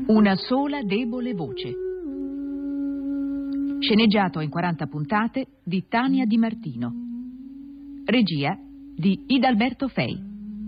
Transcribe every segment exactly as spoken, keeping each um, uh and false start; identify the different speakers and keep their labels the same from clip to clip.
Speaker 1: Una sola debole voce. Sceneggiato in quaranta puntate di Tania Di Martino. Regia di Idalberto Fei.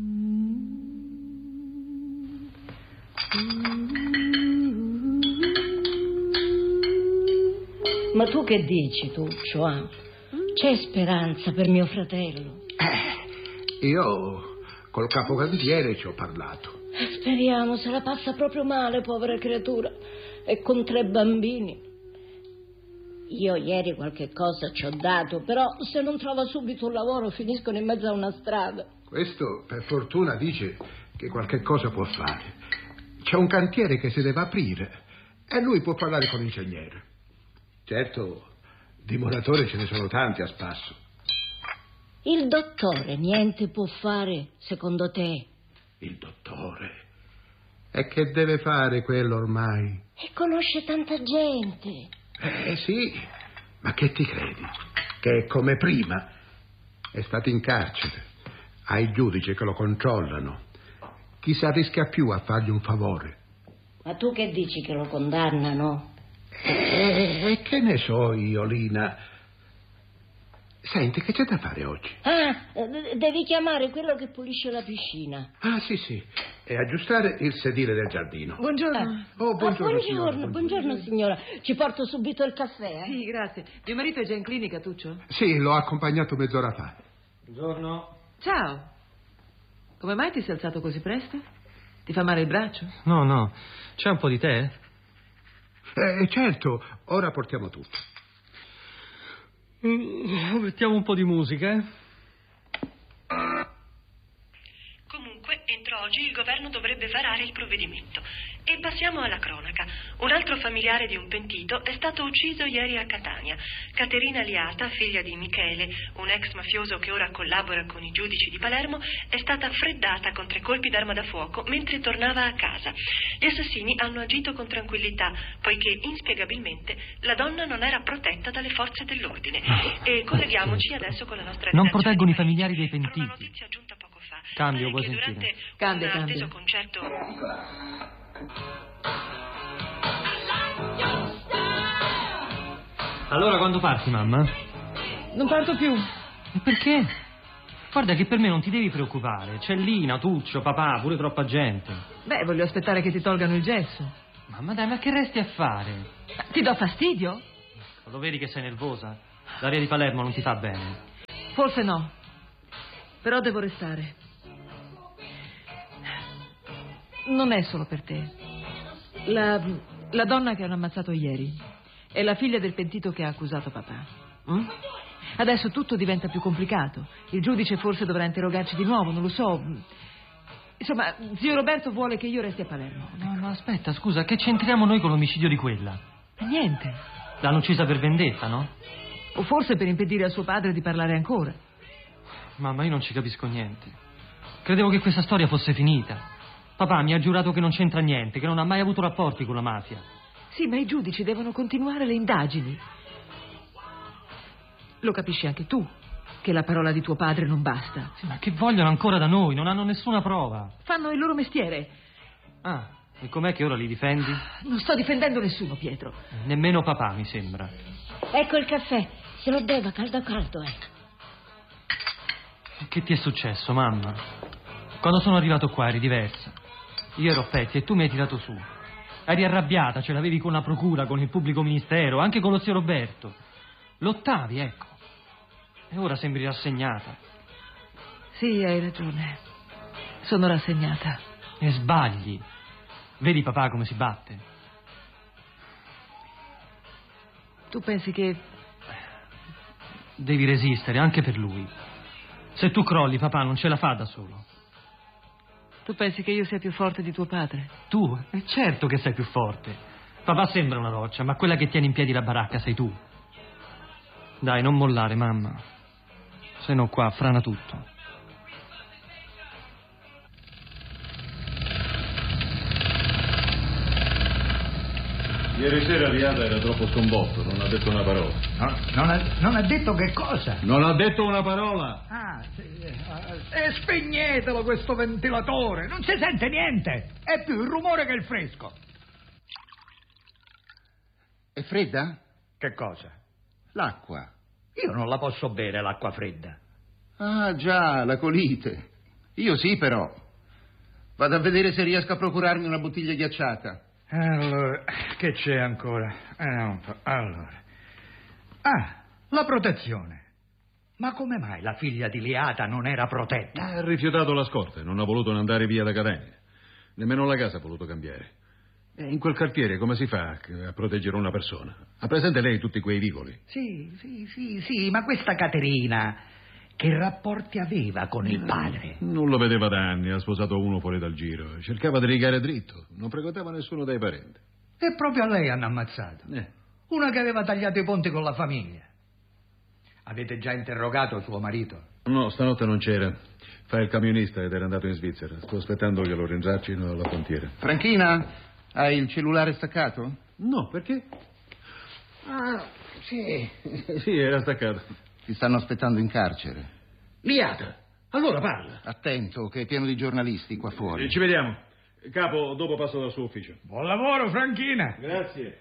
Speaker 2: Ma tu che dici, Tuccio? Eh? C'è speranza per mio fratello?
Speaker 3: Eh, io col capocantiere ci ho parlato.
Speaker 2: Speriamo, se la passa proprio male, povera creatura. E con tre bambini. Io ieri qualche cosa ci ho dato, però se non trova subito un lavoro finiscono in mezzo a una strada.
Speaker 3: Questo, per fortuna, dice che qualche cosa può fare. C'è un cantiere che si deve aprire e lui può parlare con l'ingegnere. Certo, dimoratori ce ne sono tanti a spasso.
Speaker 2: Il dottore niente può fare, secondo te?
Speaker 3: Il dottore? E che deve fare quello ormai?
Speaker 2: E conosce tanta gente.
Speaker 3: Eh sì, ma che ti credi? Che è come prima? È stato in carcere, ha i giudici che lo controllano. Chi si arrisca più a fargli un favore?
Speaker 2: Ma tu che dici, che lo condannano?
Speaker 3: E eh, che ne so io, Lina. Senti, che c'è da fare oggi?
Speaker 2: Ah, devi chiamare quello che pulisce la piscina.
Speaker 3: Ah, sì, sì. E aggiustare il sedile del giardino.
Speaker 4: Buongiorno.
Speaker 2: Ah.
Speaker 3: Oh, buongiorno,
Speaker 2: ah, buongiorno,
Speaker 3: signora, buongiorno.
Speaker 2: buongiorno, signora. Ci porto subito il caffè, eh?
Speaker 4: Sì, grazie. Mio marito è già in clinica, Tuccio?
Speaker 3: Sì, l'ho accompagnato mezz'ora fa.
Speaker 5: Buongiorno.
Speaker 4: Ciao. Come mai ti sei alzato così presto? Ti fa male il braccio?
Speaker 5: No, no. C'è un po' di tè?
Speaker 3: Eh, certo, ora portiamo tutto.
Speaker 5: Mm, mettiamo un po' di musica, eh?
Speaker 6: Comunque, entro oggi il governo dovrebbe varare il provvedimento. E passiamo alla cronaca. Un altro familiare di un pentito è stato ucciso ieri a Catania. Caterina Liata, figlia di Michele, un ex mafioso che ora collabora con i giudici di Palermo, è stata freddata con tre colpi d'arma da fuoco mentre tornava a casa. Gli assassini hanno agito con tranquillità, poiché inspiegabilmente la donna non era protetta dalle forze dell'ordine. E colleghiamoci adesso con la nostra
Speaker 5: Non
Speaker 6: redazione
Speaker 5: proteggono
Speaker 6: di
Speaker 5: i familiari dei
Speaker 6: Per una
Speaker 5: pentiti.
Speaker 6: notizia giunta poco fa.
Speaker 5: Cambio,
Speaker 6: pare
Speaker 5: vuoi
Speaker 6: che
Speaker 5: sentire?
Speaker 6: durante
Speaker 4: Cambia,
Speaker 6: un
Speaker 4: cambia.
Speaker 6: atteso concerto...
Speaker 5: Allora quando parti, mamma?
Speaker 4: Non parto più.
Speaker 5: E perché? Guarda che per me non ti devi preoccupare. C'è Lina, Tuccio, papà, pure troppa gente.
Speaker 4: Beh, voglio aspettare che ti tolgano il gesso.
Speaker 5: Mamma dai, ma che resti a fare?
Speaker 4: Ti do fastidio?
Speaker 5: Lo vedi che sei nervosa? L'aria di Palermo non ti fa bene.
Speaker 4: Forse no. Però devo restare. Non è solo per te. La, la donna che hanno ammazzato ieri è la figlia del pentito che ha accusato papà. Mm? Adesso tutto diventa più complicato. Il giudice forse dovrà interrogarci di nuovo, non lo so. Insomma, zio Roberto vuole che io resti a Palermo.
Speaker 5: No, no, aspetta, scusa, che c'entriamo noi con l'omicidio di quella?
Speaker 4: E niente.
Speaker 5: L'hanno uccisa per vendetta, no?
Speaker 4: O forse per impedire a suo padre di parlare ancora.
Speaker 5: Mamma, io non ci capisco niente. Credevo che questa storia fosse finita. Papà mi ha giurato che non c'entra niente, che non ha mai avuto rapporti con la mafia.
Speaker 4: Sì, ma i giudici devono continuare le indagini. Lo capisci anche tu, che la parola di tuo padre non basta.
Speaker 5: Sì, ma che vogliono ancora da noi? Non hanno nessuna prova.
Speaker 4: Fanno il loro mestiere.
Speaker 5: Ah, e com'è che ora li difendi?
Speaker 4: Non sto difendendo nessuno, Pietro.
Speaker 5: Nemmeno papà, mi sembra.
Speaker 2: Ecco il caffè. Se lo beva, caldo caldo, eh.
Speaker 5: Che ti è successo, mamma? Quando sono arrivato qua eri diversa. Io ero Pezzi e tu mi hai tirato su. Eri arrabbiata, ce l'avevi con la procura, con il pubblico ministero, anche con lo zio Roberto. Lottavi, ecco. E ora sembri rassegnata.
Speaker 4: Sì, hai ragione. Sono rassegnata.
Speaker 5: E sbagli. Vedi papà come si batte.
Speaker 4: Tu pensi che...
Speaker 5: Devi resistere, anche per lui. Se tu crolli, papà non ce la fa da solo.
Speaker 4: Tu pensi che io sia più forte di tuo padre?
Speaker 5: Tu? È certo che sei più forte. Papà sembra una roccia, ma quella che tiene in piedi la baracca sei tu. Dai, non mollare, mamma. Se no qua frana tutto.
Speaker 7: Ieri sera Liata era troppo sconvolto, non ha detto una parola.
Speaker 8: No, non, ha, non ha detto che cosa?
Speaker 7: Non ha detto una parola!
Speaker 8: Ah, sì. E spegnetelo questo ventilatore, non si sente niente. È più il rumore che il fresco.
Speaker 9: È fredda?
Speaker 8: Che cosa?
Speaker 9: L'acqua.
Speaker 8: Io non la posso bere, l'acqua fredda.
Speaker 9: Ah, già, la colite. Io sì, però. Vado a vedere se riesco a procurarmi una bottiglia ghiacciata.
Speaker 8: Allora, che c'è ancora? Eh, un po'. Allora. Ah, la protezione. Ma come mai la figlia di Liata non era protetta?
Speaker 7: Ha rifiutato la scorta e non ha voluto andare via da Catania. Nemmeno la casa ha voluto cambiare. E in quel quartiere come si fa a proteggere una persona? Ha presente lei tutti quei vicoli?
Speaker 8: Sì, sì, sì, sì, ma questa Caterina, che rapporti aveva con il padre?
Speaker 7: Non lo vedeva da anni, ha sposato uno fuori dal giro. Cercava di rigare dritto, non frequentava nessuno dei parenti.
Speaker 8: E proprio a lei hanno ammazzato.
Speaker 7: Eh.
Speaker 8: Una che aveva tagliato i ponti con la famiglia. Avete già interrogato suo marito?
Speaker 7: No, stanotte non c'era. Fa il camionista ed era andato in Svizzera. Sto aspettando che lo rintracciino alla frontiera.
Speaker 9: Franchina, hai il cellulare staccato?
Speaker 7: No, perché?
Speaker 9: Ah, sì.
Speaker 7: Sì, era staccato.
Speaker 9: Ti stanno aspettando in carcere.
Speaker 7: Liata, allora parla.
Speaker 9: Attento, che è pieno di giornalisti qua fuori.
Speaker 7: Eh, ci vediamo. Capo, dopo passo dal suo ufficio.
Speaker 8: Buon lavoro, Franchina.
Speaker 7: Grazie.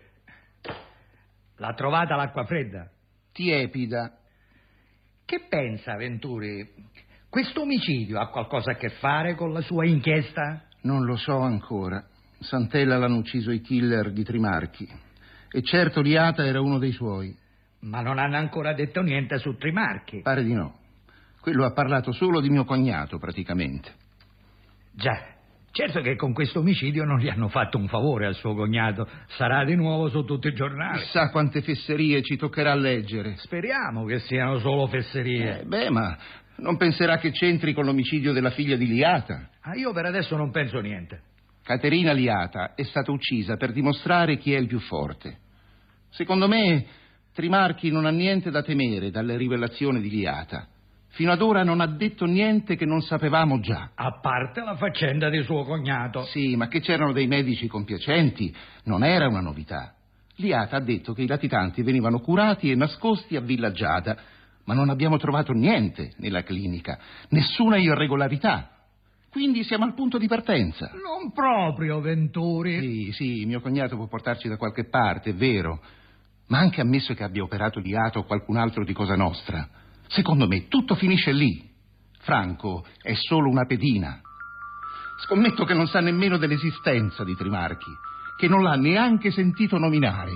Speaker 8: L'ha trovata l'acqua fredda?
Speaker 9: Tiepida.
Speaker 8: Che pensa, Venturi? Questo omicidio ha qualcosa a che fare con la sua inchiesta?
Speaker 9: Non lo so ancora. Santella l'hanno ucciso i killer di Trimarchi. E certo Liata era uno dei suoi.
Speaker 8: Ma non hanno ancora detto niente su Trimarchi.
Speaker 9: Pare di no. Quello ha parlato solo di mio cognato, praticamente.
Speaker 8: Già, certo che con questo omicidio non gli hanno fatto un favore al suo cognato. Sarà di nuovo su tutti i giornali.
Speaker 9: Chissà quante fesserie ci toccherà leggere.
Speaker 8: Speriamo che siano solo fesserie.
Speaker 9: Eh, beh, ma non penserà che c'entri con l'omicidio della figlia di Liata?
Speaker 8: Ah, io per adesso non penso niente.
Speaker 9: Caterina Liata è stata uccisa per dimostrare chi è il più forte. Secondo me Trimarchi non ha niente da temere dalle rivelazioni di Liata. Fino ad ora non ha detto niente che non sapevamo già.
Speaker 8: A parte la faccenda di suo cognato.
Speaker 9: Sì, ma che c'erano dei medici compiacenti non era una novità. Liata ha detto che i latitanti venivano curati e nascosti a Villa Giada, ma non abbiamo trovato niente nella clinica, nessuna irregolarità. Quindi siamo al punto di partenza.
Speaker 8: Non proprio, Venturi.
Speaker 9: Sì, sì, mio cognato può portarci da qualche parte, è vero. Ma anche ammesso che abbia operato Liata o qualcun altro di Cosa Nostra, secondo me tutto finisce lì. Franco è solo una pedina. Scommetto che non sa nemmeno dell'esistenza di Trimarchi, che non l'ha neanche sentito nominare.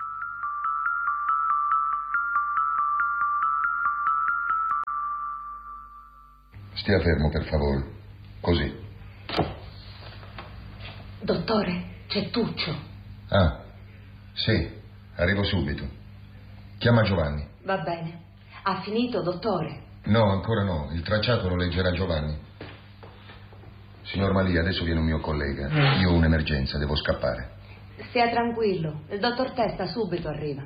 Speaker 10: Stia fermo, per favore. Così.
Speaker 2: Dottore, c'è Tuccio.
Speaker 10: Ah, sì, arrivo subito. Chiama Giovanni.
Speaker 2: Va bene. Ha finito, dottore?
Speaker 10: No, ancora no. Il tracciato lo leggerà Giovanni. Signor Malia, adesso viene un mio collega. Io ho un'emergenza, devo scappare.
Speaker 2: Stia tranquillo. Il dottor Testa subito arriva.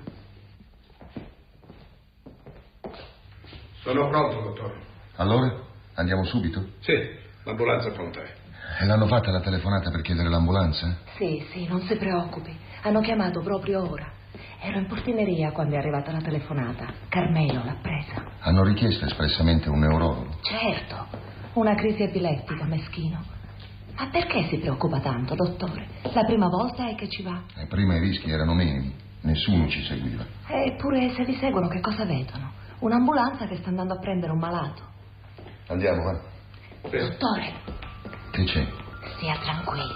Speaker 3: Sono pronto, dottore.
Speaker 10: Allora? Andiamo subito?
Speaker 3: Sì, l'ambulanza è pronta.
Speaker 10: E l'hanno fatta la telefonata per chiedere l'ambulanza?
Speaker 2: Sì, sì, non si preoccupi. Hanno chiamato proprio ora. Ero in portineria quando è arrivata la telefonata. Carmelo l'ha presa.
Speaker 10: Hanno richiesto espressamente un neurologo?
Speaker 2: Certo, una crisi epilettica, meschino. Ma perché si preoccupa tanto, dottore? La prima volta è che ci va.
Speaker 10: E prima i rischi erano minimi, nessuno ci seguiva.
Speaker 2: Eppure se vi seguono che cosa vedono? Un'ambulanza che sta andando a prendere un malato.
Speaker 10: Andiamo, va.
Speaker 2: Dottore.
Speaker 10: Che c'è?
Speaker 2: Stia tranquillo.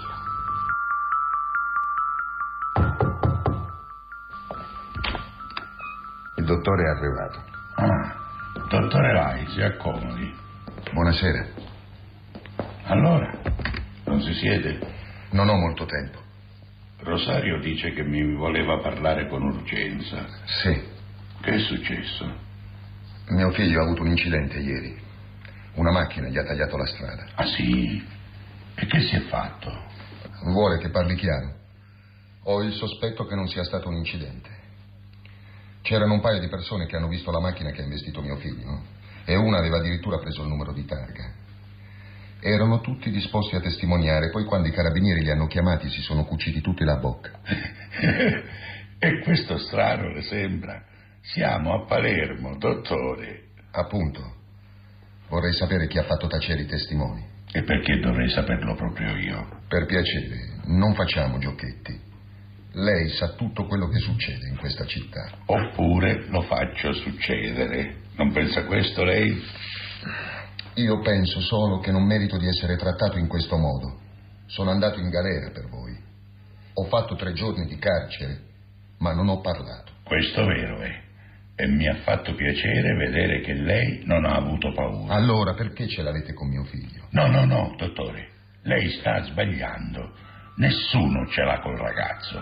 Speaker 10: Il dottore è arrivato.
Speaker 11: Ah, dottore Lai, si accomodi.
Speaker 10: Buonasera.
Speaker 11: Allora, non si siede?
Speaker 10: Non ho molto tempo.
Speaker 11: Rosario dice che mi voleva parlare con urgenza.
Speaker 10: Sì.
Speaker 11: Che è successo?
Speaker 10: Mio figlio ha avuto un incidente ieri. Una macchina gli ha tagliato la strada.
Speaker 11: Ah sì? E che si è fatto?
Speaker 10: Vuole che parli chiaro? Ho il sospetto che non sia stato un incidente. C'erano un paio di persone che hanno visto la macchina che ha investito mio figlio e una aveva addirittura preso il numero di targa. Erano tutti disposti a testimoniare, poi quando i carabinieri li hanno chiamati si sono cuciti tutti la bocca.
Speaker 11: E questo strano le sembra? Siamo a Palermo, dottore.
Speaker 10: Appunto. Vorrei sapere chi ha fatto tacere i testimoni.
Speaker 11: E perché dovrei saperlo proprio io?
Speaker 10: Per piacere, non facciamo giochetti. Lei sa tutto quello che succede in questa città.
Speaker 11: Oppure lo faccio succedere. Non pensa questo lei?
Speaker 10: Io penso solo che non merito di essere trattato in questo modo. Sono andato in galera per voi. Ho fatto tre giorni di carcere, ma non ho parlato.
Speaker 11: Questo vero è. E mi ha fatto piacere vedere che lei non ha avuto paura.
Speaker 10: Allora perché ce l'avete con mio figlio?
Speaker 11: No, no, no, dottore. Lei sta sbagliando. Nessuno ce l'ha col ragazzo.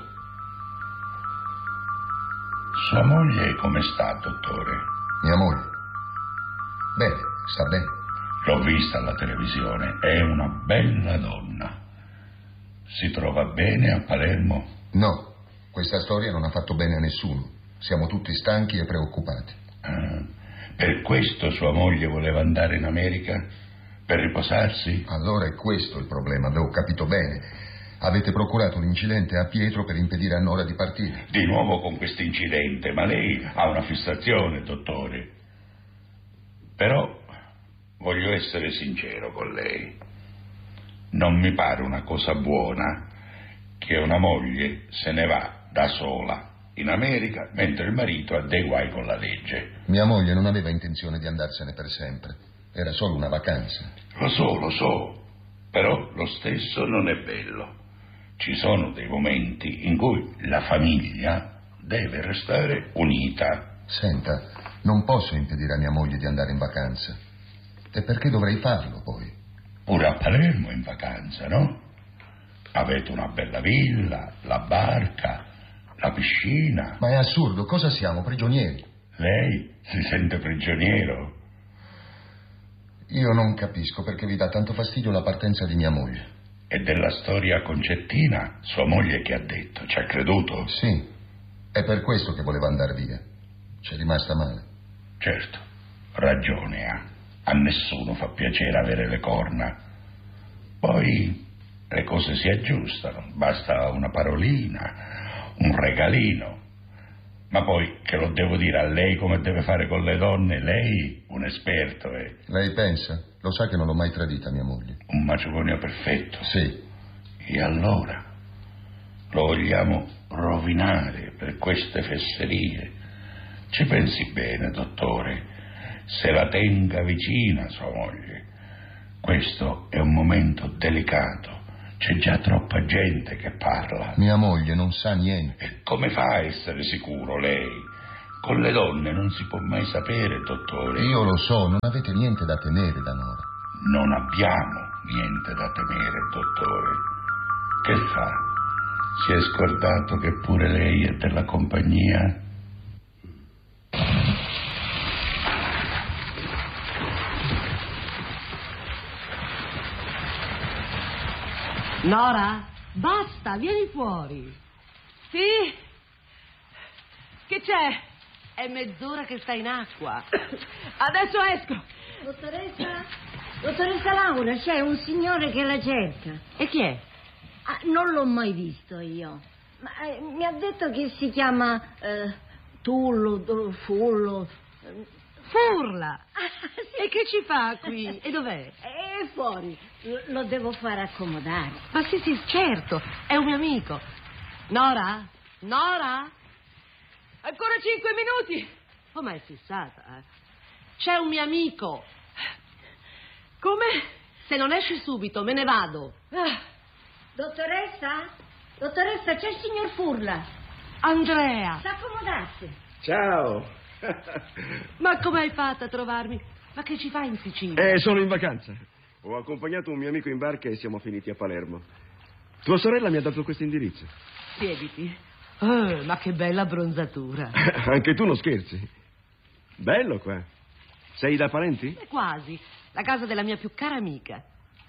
Speaker 11: Sua moglie come sta, dottore?
Speaker 10: Mia moglie? Bene, sta bene.
Speaker 11: L'ho vista alla televisione. È una bella donna. Si trova bene a Palermo?
Speaker 10: No, questa storia non ha fatto bene a nessuno. Siamo tutti stanchi e preoccupati.
Speaker 11: Ah, per questo sua moglie voleva andare in America? Per riposarsi?
Speaker 10: Allora è questo il problema, avevo capito bene. Avete procurato l'incidente a Pietro per impedire a Nora di partire.
Speaker 11: Di nuovo con questo incidente, ma lei ha una fissazione, dottore. Però voglio essere sincero con lei. Non mi pare una cosa buona che una moglie se ne va da sola in America mentre il marito ha dei guai con la legge.
Speaker 10: Mia moglie non aveva intenzione di andarsene per sempre. Era solo una vacanza.
Speaker 11: Lo so, lo so. Però lo stesso non è bello. Ci sono dei momenti in cui la famiglia deve restare unita.
Speaker 10: Senta, non posso impedire a mia moglie di andare in vacanza. E perché dovrei farlo, poi?
Speaker 11: Pure a Palermo in vacanza, no? Avete una bella villa, la barca, la piscina.
Speaker 10: Ma è assurdo, cosa siamo, prigionieri?
Speaker 11: Lei si sente prigioniero?
Speaker 10: Io non capisco perché vi dà tanto fastidio la partenza di mia moglie.
Speaker 11: E della storia concettina, sua moglie che ha detto? Ci ha creduto?
Speaker 10: Sì, è per questo che voleva andare via. C'è rimasta male.
Speaker 11: Certo, ragione ha. A nessuno fa piacere avere le corna. Poi le cose si aggiustano, basta una parolina, un regalino. Ma poi che lo devo dire a lei come deve fare con le donne? Lei, un esperto, è.
Speaker 10: Lei pensa? Lo sa che non l'ho mai tradita mia moglie.
Speaker 11: Un matrimonio perfetto?
Speaker 10: Sì.
Speaker 11: E allora? Lo vogliamo rovinare per queste fesserie? Ci pensi bene, dottore. Se la tenga vicina sua moglie. Questo è un momento delicato. C'è già troppa gente che parla.
Speaker 10: Mia moglie non sa niente.
Speaker 11: E come fa a essere sicuro lei? Con le donne non si può mai sapere, dottore.
Speaker 10: Io lo so, non avete niente da temere da Nora.
Speaker 11: Non abbiamo niente da temere, dottore. Che fa? Si è scordato che pure lei è della compagnia?
Speaker 12: Nora, basta, vieni fuori.
Speaker 4: Sì? Che c'è?
Speaker 12: È mezz'ora che sta in acqua.
Speaker 4: Adesso esco.
Speaker 2: Dottoressa, dottoressa Laura, c'è un signore che la cerca.
Speaker 12: E chi è?
Speaker 2: Ah, non l'ho mai visto io. Ma eh, mi ha detto che si chiama eh, Tullo, Fullo. eh,
Speaker 12: Furla.
Speaker 2: Ah, sì.
Speaker 12: E che ci fa qui? E dov'è?
Speaker 2: È fuori. Lo, lo devo fare accomodare.
Speaker 12: Ma sì, sì, certo, è un mio amico. Nora? Nora?
Speaker 4: Ancora cinque minuti.
Speaker 12: Oh, ma è fissata, eh? C'è un mio amico.
Speaker 4: Come?
Speaker 12: Se non esci subito, me ne vado.
Speaker 4: Ah.
Speaker 2: Dottoressa? Dottoressa, c'è il signor Furla.
Speaker 12: Andrea.
Speaker 2: Sa accomodarsi.
Speaker 13: Ciao.
Speaker 12: Ma come hai fatto a trovarmi? Ma che ci fai in Sicilia?
Speaker 13: Eh, sono in vacanza. Ho accompagnato un mio amico in barca e siamo finiti a Palermo. Tua sorella mi ha dato questo indirizzo.
Speaker 12: Siediti. Oh, ma che bella abbronzatura.
Speaker 13: Anche tu non scherzi. Bello qua. Sei da parenti?
Speaker 12: Eh, quasi. La casa della mia più cara amica.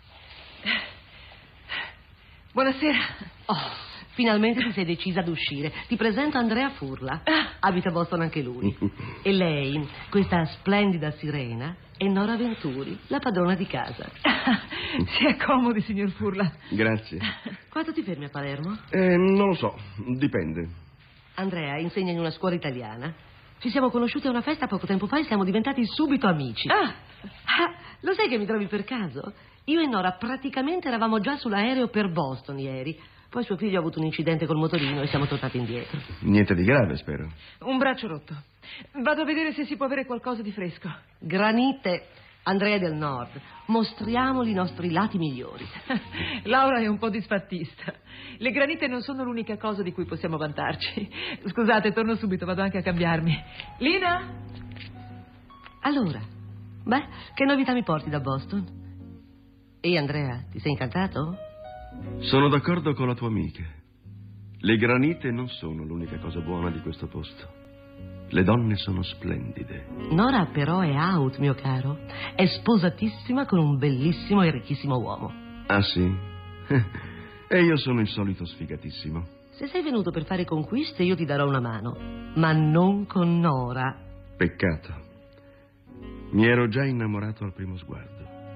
Speaker 4: Buonasera.
Speaker 12: Oh, finalmente ti sei decisa ad uscire. Ti presento Andrea Furla. Abita a Boston anche lui. E lei, questa splendida sirena, è Nora Venturi, la padrona di casa.
Speaker 4: Si accomodi, signor Furla.
Speaker 13: Grazie.
Speaker 12: Quanto ti fermi a Palermo?
Speaker 13: Eh, non lo so, dipende.
Speaker 12: Andrea insegna in una scuola italiana. Ci siamo conosciuti a una festa poco tempo fa e siamo diventati subito amici.
Speaker 4: Ah.
Speaker 12: Ah, lo sai che mi trovi per caso? Io e Nora praticamente eravamo già sull'aereo per Boston ieri. Poi Poi suo figlio ha avuto un incidente col motorino e siamo tornati indietro.
Speaker 13: Niente di grave, spero.
Speaker 4: Un braccio rotto. Vado a vedere se si può avere qualcosa di fresco.
Speaker 12: Granite, Andrea del Nord, mostriamoli i nostri lati migliori.
Speaker 4: Laura è un po' disfattista. Le granite non sono l'unica cosa di cui possiamo vantarci. Scusate, torno subito, vado anche a cambiarmi. Lina?
Speaker 12: Allora, beh, che novità mi porti da Boston? E Andrea, ti sei incantato?
Speaker 13: Sono d'accordo con la tua amica. Le granite non sono l'unica cosa buona di questo posto. Le donne sono splendide.
Speaker 12: Nora però è out, mio caro. È sposatissima con un bellissimo e ricchissimo uomo.
Speaker 13: Ah, sì? E io sono il solito sfigatissimo.
Speaker 12: Se sei venuto per fare conquiste, io ti darò una mano. Ma non con Nora.
Speaker 13: Peccato. Mi ero già innamorato al primo sguardo.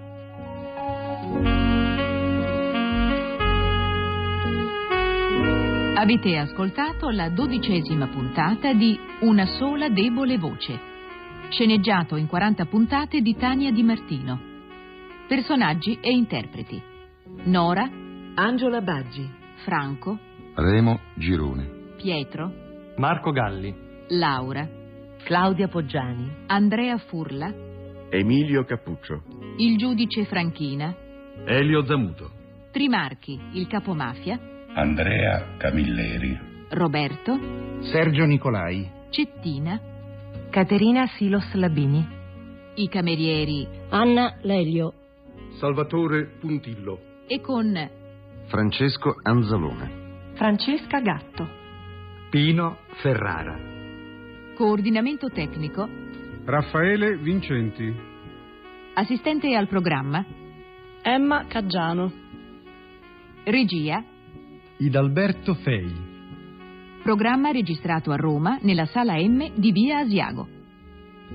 Speaker 1: Avete ascoltato la dodicesima puntata di Una sola debole voce, sceneggiato in quaranta puntate di Tania Di Martino. Personaggi e interpreti: Nora,
Speaker 4: Angela Baggi,
Speaker 1: Franco,
Speaker 9: Remo Girone,
Speaker 1: Pietro,
Speaker 5: Marco Galli,
Speaker 1: Laura,
Speaker 12: Claudia Poggiani,
Speaker 1: Andrea Furla,
Speaker 13: Emilio Cappuccio,
Speaker 1: il giudice Franchina,
Speaker 7: Elio Zamuto,
Speaker 1: Trimarchi, il capomafia,
Speaker 11: Andrea Camilleri,
Speaker 1: Roberto,
Speaker 9: Sergio Nicolai,
Speaker 1: Cettina,
Speaker 14: Caterina Silos Labini,
Speaker 1: i camerieri
Speaker 2: Anna Lelio,
Speaker 3: Salvatore Puntillo
Speaker 1: e con
Speaker 9: Francesco Anzalone,
Speaker 14: Francesca Gatto,
Speaker 8: Pino Ferrara,
Speaker 1: coordinamento tecnico,
Speaker 3: Raffaele Vincenti,
Speaker 1: assistente al programma,
Speaker 14: Emma Caggiano,
Speaker 1: regia,
Speaker 8: Idalberto Fei.
Speaker 1: programma registrato a Roma nella sala M di Via Asiago.